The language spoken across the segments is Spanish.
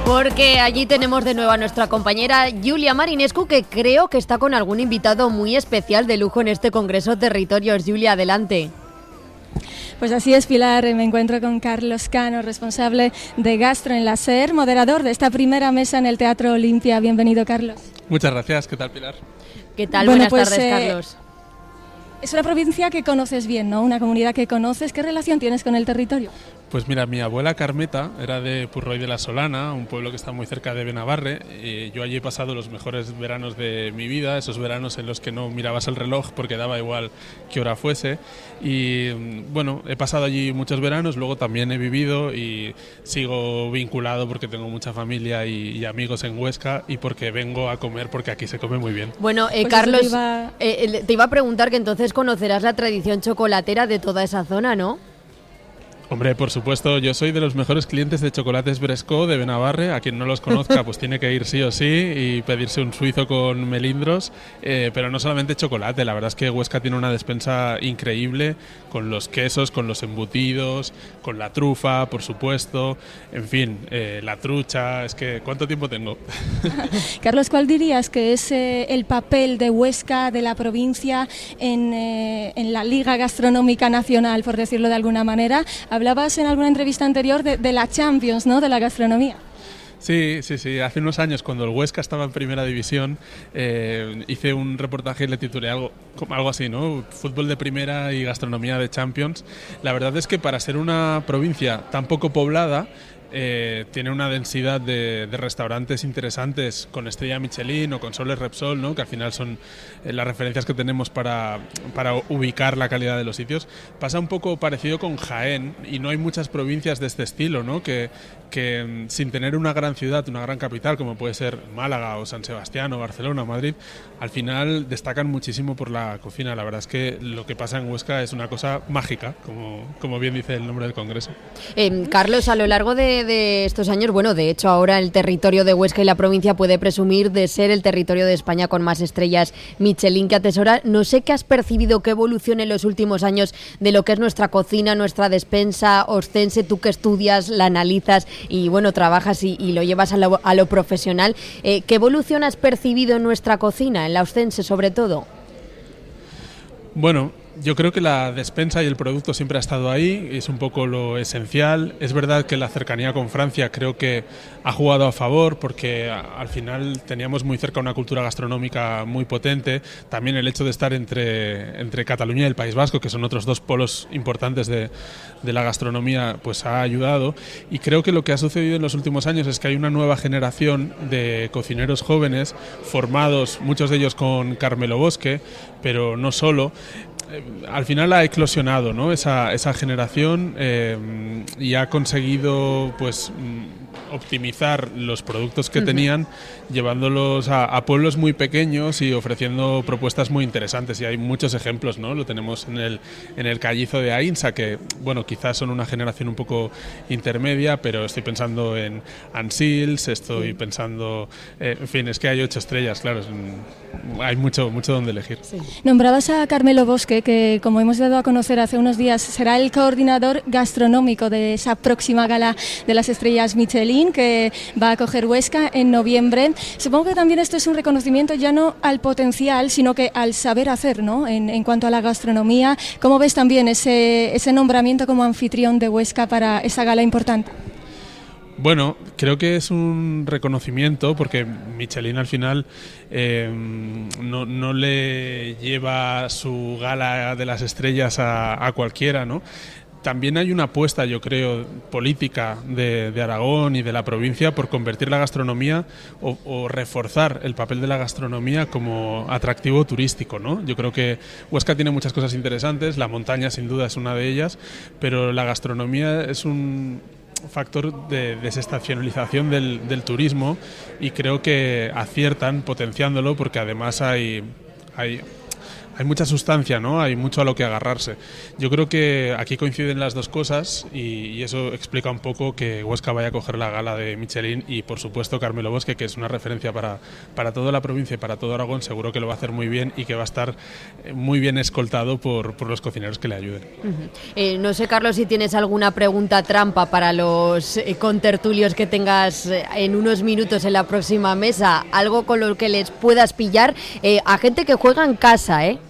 Porque allí tenemos de nuevo a nuestra compañera Julia Marinescu, que creo que está con algún invitado muy especial de lujo en este Congreso Territorios. Julia, adelante. Pues así es, Pilar, me encuentro con Carlos Cano, responsable de Gastro en la SER, moderador de esta primera mesa en el Teatro Olimpia. Bienvenido, Carlos. Muchas gracias, ¿qué tal, Pilar? ¿Qué tal? Buenas tardes, Carlos. Es una provincia que conoces bien, ¿no? Una comunidad que conoces. ¿Qué relación tienes con el territorio? Pues mira, mi abuela Carmeta era de Purroy de la Solana, un pueblo que está muy cerca de Benabarre. Yo allí he pasado los mejores veranos de mi vida, esos veranos en los que no mirabas el reloj porque daba igual qué hora fuese. Y bueno, he pasado allí muchos veranos, luego también he vivido y sigo vinculado porque tengo mucha familia y amigos en Huesca y porque vengo a comer porque aquí se come muy bien. Bueno, Pues Carlos, te iba a preguntar que entonces conocerás la tradición chocolatera de toda esa zona, ¿no? Hombre, por supuesto, yo soy de los mejores clientes de chocolates Bresco de Benabarre. A quien no los conozca, pues tiene que ir sí o sí y pedirse un suizo con melindros. Pero no solamente chocolate, la verdad es que Huesca tiene una despensa increíble con los quesos, con los embutidos, con la trufa, por supuesto. En fin, la trucha. Es que, ¿cuánto tiempo tengo? Carlos, ¿cuál dirías que es el papel de Huesca, de la provincia, en la Liga Gastronómica Nacional, por decirlo de alguna manera? Hablabas en alguna entrevista anterior de la Champions, ¿no?, de la gastronomía. Sí. Hace unos años, cuando el Huesca estaba en Primera División, hice un reportaje y le titulé algo así, ¿no? Fútbol de Primera y gastronomía de Champions. La verdad es que para ser una provincia tan poco poblada, tiene una densidad de restaurantes interesantes con estrella Michelin o con Soles Repsol, ¿no?, que al final son las referencias que tenemos para ubicar la calidad de los sitios. Pasa un poco parecido con Jaén y no hay muchas provincias de este estilo, ¿no?, que sin tener una gran ciudad, una gran capital como puede ser Málaga o San Sebastián o Barcelona o Madrid, al final destacan muchísimo por la cocina. La verdad es que lo que pasa en Huesca es una cosa mágica, como bien dice el nombre del congreso. Carlos, a lo largo de estos años, bueno, de hecho ahora el territorio de Huesca y la provincia puede presumir de ser el territorio de España con más estrellas Michelin que atesora. No sé qué has percibido, qué evolución en los últimos años de lo que es nuestra cocina, nuestra despensa oscense, tú que estudias, la analizas y bueno, trabajas y lo llevas a lo profesional. ¿Qué evolución has percibido en nuestra cocina, en la oscense sobre todo? Bueno, yo creo que la despensa y el producto siempre ha estado ahí, es un poco lo esencial. Es verdad que la cercanía con Francia creo que ha jugado a favor porque al final teníamos muy cerca una cultura gastronómica muy potente. También el hecho de estar entre Cataluña y el País Vasco, que son otros dos polos importantes de la gastronomía, pues ha ayudado. Y creo que lo que ha sucedido en los últimos años es que hay una nueva generación de cocineros jóvenes formados, muchos de ellos con Carmelo Bosque, pero no solo. Al final ha eclosionado, ¿no?, esa generación y ha conseguido pues optimizar los productos que tenían, llevándolos a pueblos muy pequeños y ofreciendo propuestas muy interesantes. Y hay muchos ejemplos, ¿no? Lo tenemos en el Callizo de Aínsa, que bueno, quizás son una generación un poco intermedia, pero estoy pensando en Ansils, estoy pensando, en fin, es que hay 8 estrellas, claro, hay mucho donde elegir. Sí. Nombrabas a Carmelo Bosque, que como hemos dado a conocer hace unos días, será el coordinador gastronómico de esa próxima gala de las estrellas Michelin que va a acoger Huesca en noviembre. Supongo que también esto es un reconocimiento ya no al potencial, sino que al saber hacer, ¿no?, en cuanto a la gastronomía. ¿Cómo ves también ese nombramiento como anfitrión de Huesca para esa gala importante? Bueno, creo que es un reconocimiento porque Michelin al final no le lleva su gala de las estrellas a cualquiera, ¿no? También hay una apuesta, yo creo, política de Aragón y de la provincia por convertir la gastronomía o reforzar el papel de la gastronomía como atractivo turístico, ¿no? Yo creo que Huesca tiene muchas cosas interesantes, la montaña sin duda es una de ellas, pero la gastronomía es un factor de desestacionalización del turismo y creo que aciertan potenciándolo porque además hay hay mucha sustancia, ¿no? Hay mucho a lo que agarrarse. Yo creo que aquí coinciden las dos cosas y eso explica un poco que Huesca vaya a coger la gala de Michelin y, por supuesto, Carmelo Bosque, que es una referencia para toda la provincia y para todo Aragón, seguro que lo va a hacer muy bien y que va a estar muy bien escoltado por los cocineros que le ayuden. No sé, Carlos, si tienes alguna pregunta trampa para los contertulios que tengas en unos minutos en la próxima mesa, algo con lo que les puedas pillar a gente que juega en casa, ¿eh?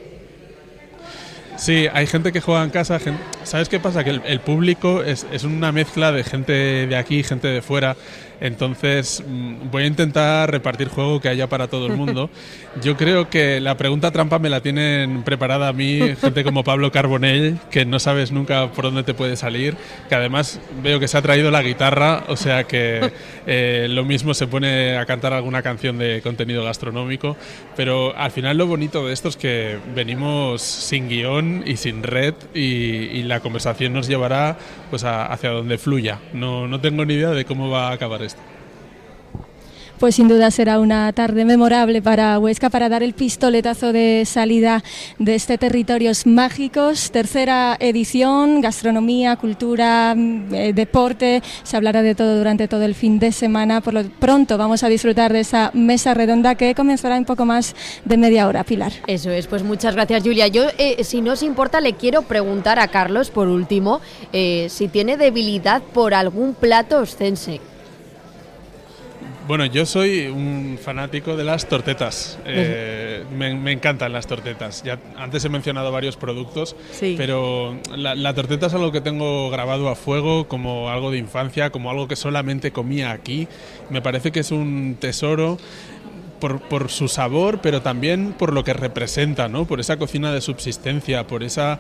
Sí, hay gente que juega en casa. ¿Sabes qué pasa? Que el público es una mezcla de gente de aquí, gente de fuera. Entonces voy a intentar repartir juego que haya para todo el mundo. Yo creo que la pregunta trampa me la tienen preparada a mí gente como Pablo Carbonell, que no sabes nunca por dónde te puede salir, que además veo que se ha traído la guitarra, o sea que lo mismo se pone a cantar alguna canción de contenido gastronómico, pero al final lo bonito de esto es que venimos sin guión y sin red y la conversación nos llevará pues hacia donde fluya. No tengo ni idea de cómo va a acabar esto. Pues sin duda será una tarde memorable para Huesca, para dar el pistoletazo de salida de este Territorios Mágicos. Tercera edición, gastronomía, cultura, deporte, se hablará de todo durante todo el fin de semana. Por lo pronto vamos a disfrutar de esa mesa redonda que comenzará en poco más de media hora, Pilar. Eso es, pues muchas gracias, Julia. Yo, si no os importa, le quiero preguntar a Carlos, por último, si tiene debilidad por algún plato oscense. Bueno, yo soy un fanático de las tortetas. Me encantan las tortetas. Ya antes he mencionado varios productos, sí, pero la torteta es algo que tengo grabado a fuego, como algo de infancia, como algo que solamente comía aquí. Me parece que es un tesoro por su sabor, pero también por lo que representa, ¿no? Por esa cocina de subsistencia, por esa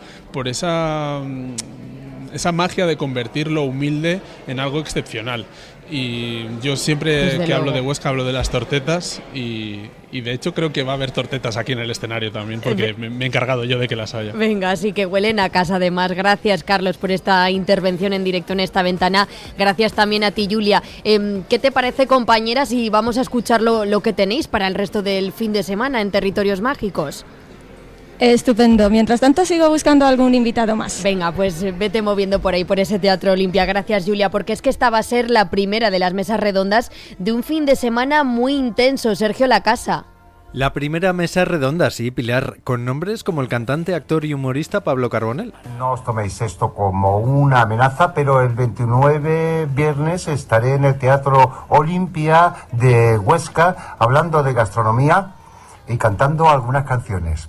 magia de convertir lo humilde en algo excepcional. Y yo siempre que hablo de Huesca hablo de las tortetas y de hecho creo que va a haber tortetas aquí en el escenario también, porque me he encargado yo de que las haya. Venga, así que huelen a casa además. Gracias, Carlos, por esta intervención en directo en esta ventana. Gracias también a ti, Julia. ¿Qué te parece, compañeras? Y vamos a escuchar lo que tenéis para el resto del fin de semana en Territorios Mágicos. Estupendo. Mientras tanto sigo buscando algún invitado más. Venga, pues vete moviendo por ahí, por ese Teatro Olimpia. Gracias, Julia, porque es que esta va a ser la primera de las mesas redondas de un fin de semana muy intenso. Sergio Lacasa. La primera mesa redonda, sí, Pilar, con nombres como el cantante, actor y humorista Pablo Carbonell. No os toméis esto como una amenaza, pero el 29 viernes estaré en el Teatro Olimpia de Huesca hablando de gastronomía y cantando algunas canciones.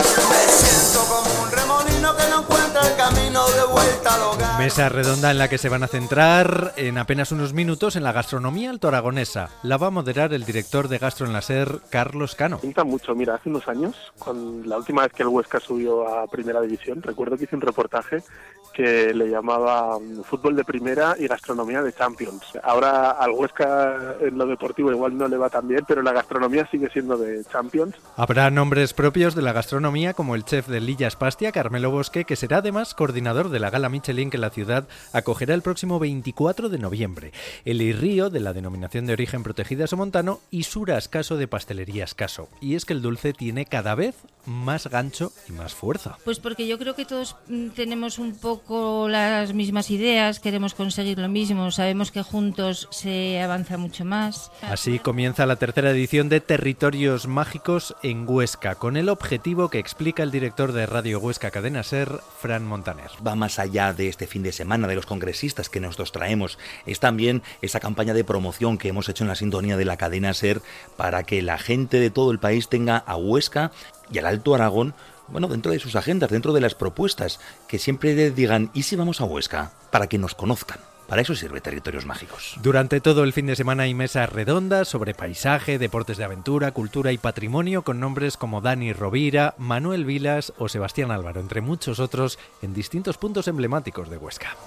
Mesa redonda en la que se van a centrar en apenas unos minutos en la gastronomía altoaragonesa. La va a moderar el director de Gastro en la SER, Carlos Cano. Pinta mucho, mira, hace unos años, la última vez que el Huesca subió a Primera División, recuerdo que hice un reportaje que le llamaba Fútbol de Primera y Gastronomía de Champions. Ahora al Huesca en lo deportivo igual no le va tan bien, pero la gastronomía sigue siendo de Champions. Habrá nombres propios de la gastronomía como el chef de Lillas Pastia, Carmelo Bosque, que será además coordinador de la gala Michelin que la ciudad acogerá el próximo 24 de noviembre. El Irrío, de la denominación de origen protegida somontano, y Sura Escaso, de Pastelería Escaso. Y es que el dulce tiene cada vez más gancho y más fuerza. Pues porque yo creo que todos tenemos un poco las mismas ideas, queremos conseguir lo mismo, sabemos que juntos se avanza mucho más. Así comienza la tercera edición de Territorios Mágicos en Huesca, con el objetivo que explica el director de Radio Huesca Cadena SER, Fran Montaner. Va más allá de este fin de semana, de los congresistas que nosotros traemos. Es también esa campaña de promoción que hemos hecho en la sintonía de la cadena SER para que la gente de todo el país tenga a Huesca y al Alto Aragón, bueno, dentro de sus agendas, dentro de las propuestas, que siempre digan, ¿y si vamos a Huesca? Para que nos conozcan. Para eso sirve Territorios Mágicos. Durante todo el fin de semana hay mesas redondas sobre paisaje, deportes de aventura, cultura y patrimonio, con nombres como Dani Rovira, Manuel Vilas o Sebastián Álvaro, entre muchos otros, en distintos puntos emblemáticos de Huesca.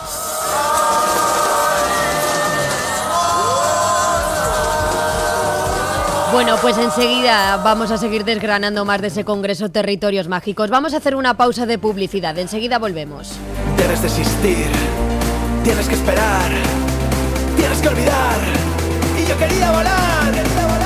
Bueno, pues enseguida vamos a seguir desgranando más de ese Congreso Territorios Mágicos. Vamos a hacer una pausa de publicidad, enseguida volvemos. Debes desistir, tienes que esperar, tienes que olvidar, y yo quería volar.